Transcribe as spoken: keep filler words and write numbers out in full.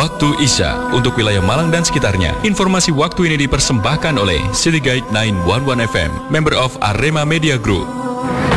waktu Isya untuk wilayah Malang dan sekitarnya. Informasi waktu ini dipersembahkan oleh City Guide sembilan satu satu F M, member of Arema Media Group.